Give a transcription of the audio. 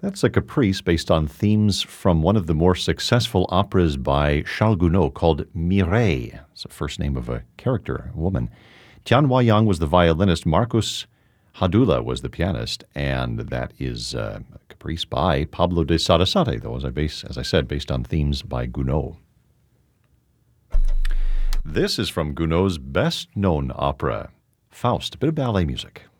That's a caprice based on themes from one of the more successful operas by Charles Gounod called Mireille. It's the first name of a character, a woman. Tianhua Yang was the violinist. Marcus Hadula was the pianist. And that is a caprice by Pablo de Sarasate, though, as I said, based on themes by Gounod. This is from Gounod's best-known opera, Faust, a bit of ballet music.